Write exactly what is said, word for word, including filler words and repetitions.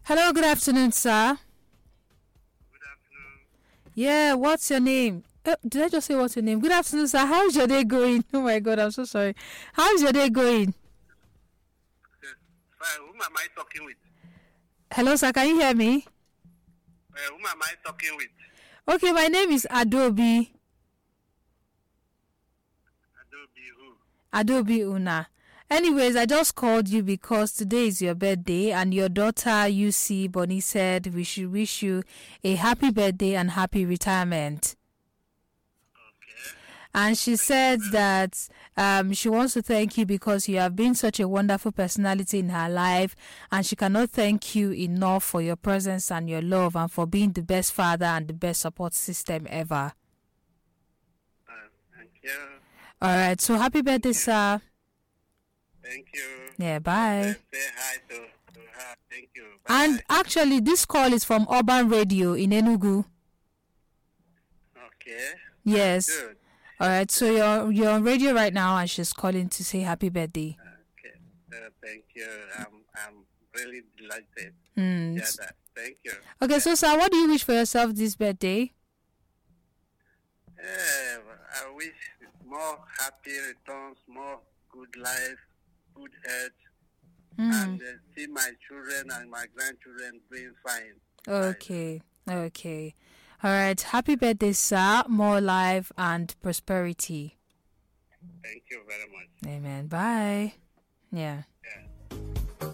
Hello, good afternoon, sir. Good afternoon. Yeah, what's your name? Uh, did I just say what's your name? Good afternoon, sir. How's your day going? Oh my God, I'm so sorry. How's your day going? Yes. Uh, whom am I talking with? Hello, sir. Can you hear me? Uh, whom am I talking with? Okay, my name is Adobe. Adobe who? Adobe Una. Anyways, I just called you because today is your birthday and your daughter U C Bonnie said we should wish you a happy birthday and happy retirement. Okay. And she said that um, she wants to thank you because you have been such a wonderful personality in her life, and she cannot thank you enough for your presence and your love and for being the best father and the best support system ever. Uh, thank you. All right, so happy birthday, sir. Thank you. Yeah, bye. Uh, say hi to, to her. Thank you. Bye. And actually, this call is from Urban Radio in Enugu. Okay. Yes. Good. All right, so you're you're on radio right now, and she's calling to say happy birthday. Okay. Uh, thank you. I'm I'm really delighted. Mm. Yeah. That. Thank you. Okay, so sir, what do you wish for yourself this birthday? Uh, I wish more happy returns, more good life, good health, Mm. and uh, see my children and my grandchildren doing fine. Okay, okay. All right, happy birthday, sir. More life and prosperity. Thank you very much. Amen. Bye. Yeah. Yeah.